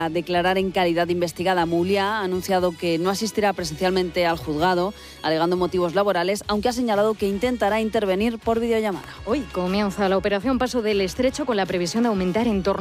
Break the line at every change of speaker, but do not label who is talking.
A declarar en calidad de investigada. Mulia ha anunciado que no asistirá presencialmente al juzgado, alegando motivos laborales, aunque ha señalado que intentará intervenir por videollamada.
Hoy comienza la operación Paso del Estrecho con la previsión de aumentar en torno